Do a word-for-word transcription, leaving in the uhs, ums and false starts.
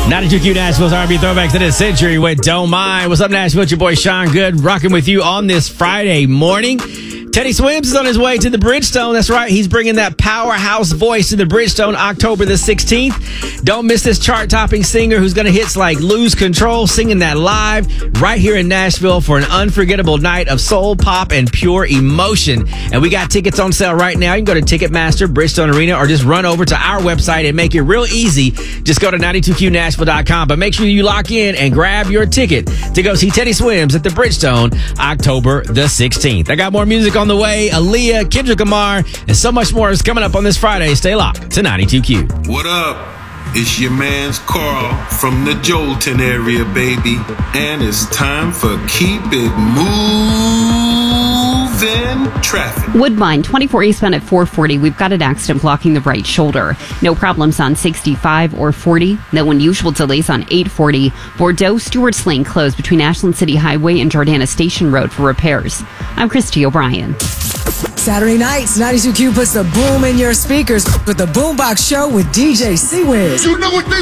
ninety-two Q Nashville's R and B throwbacks of this century with Don't Mind. What's up, Nashville? It's your boy Sean Good, rocking with you on this Friday morning. Teddy Swims is on his way to the Bridgestone. That's right. He's bringing that powerhouse voice to the Bridgestone October the sixteenth. Don't miss this chart-topping singer who's going to hits like Lose Control, singing that live right here in Nashville for an unforgettable night of soul, pop, and pure emotion. And we got tickets on sale right now. You can go to Ticketmaster, Bridgestone Arena, or just run over to our website and make it real easy. Just go to ninety-two Q Nashville dot com. But make sure you lock in and grab your ticket to go see Teddy Swims at the Bridgestone October the sixteenth. I got more music on the way. Aaliyah, Kendrick Lamar, and so much more is coming up on this Friday. Stay locked to ninety-two Q. What up? It's your man's Carl from the Jolton area, baby. And it's time for Keep It Moving Traffic. Woodbine, twenty-four eastbound at four forty. We've got an accident blocking the right shoulder. No problems on sixty-five or forty. No unusual delays on eight forty. Bordeaux, Stewart's Lane closed between Ashland City Highway and Jordana Station Road for repairs. I'm Christy O'Brien. Saturday nights, ninety-two Q puts the boom in your speakers with the Boombox Show with D J C-Wiz. You know what they